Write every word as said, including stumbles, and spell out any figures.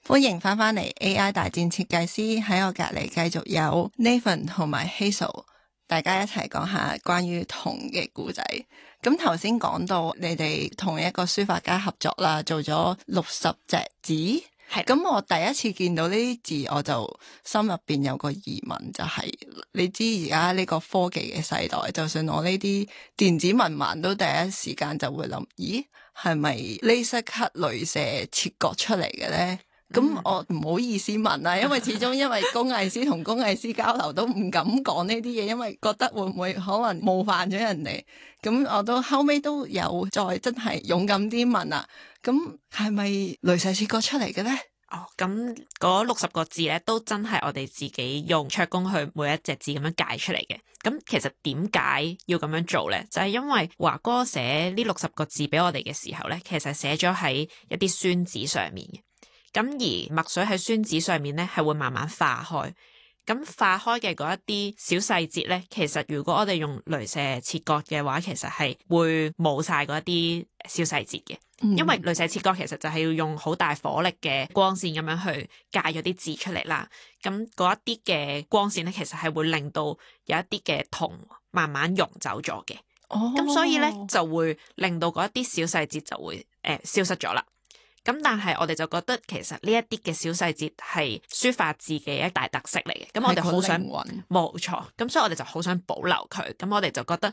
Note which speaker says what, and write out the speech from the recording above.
Speaker 1: 歡迎翻返嚟 A I 大戰設計師，喺我隔離繼續有 Nathan 同埋 Hazel， 大家一齊講下關於銅嘅故仔。咁頭先講到你哋同一個書法家合作啦，做咗六十隻字。係咁，我第一次見到呢啲字，我就心入邊有個疑問，就係、是、你知而家呢個科技嘅世代，就算我呢啲電子文盲都第一時間就會諗，咦，係咪 laser cut 鐳射切割出嚟嘅咧？咁、嗯、我唔好意思問啦，因為始終因為工藝師同工藝師交流都唔敢講呢啲嘢，因為覺得會唔會可能冒犯咗人哋。咁我都後尾都有再真係勇敢啲問啦。咁係咪鐳射切割出嚟嘅咧？
Speaker 2: 哦，咁嗰六十個字咧，都真係我哋自己用卓工去每一隻字咁樣解出嚟嘅。咁其實點解要咁樣做咧？就係、是、因為華哥寫呢六十個字俾我哋嘅時候咧，其實寫咗喺一啲宣紙上面嘅。咁而墨水喺宣紙上面咧，係會慢慢化開。咁化開嘅嗰一啲小細節咧，其實如果我哋用鐳射切割嘅話，其實係會冇晒嗰一啲小細節嘅。嗯、因為鐳射切割其實就係要用好大火力嘅光線咁樣去界咗啲字出嚟啦。咁嗰一啲嘅光線咧，其實係會令到有一啲嘅銅慢慢溶走咗嘅。哦，咁所以咧就會令到嗰一啲小細節就會誒、呃、消失咗啦。咁但係我哋就覺得其實呢一啲嘅小細節係書法字嘅一大特色嚟嘅，咁我哋好想冇錯，咁所以我哋就好想保留佢，咁我哋就覺得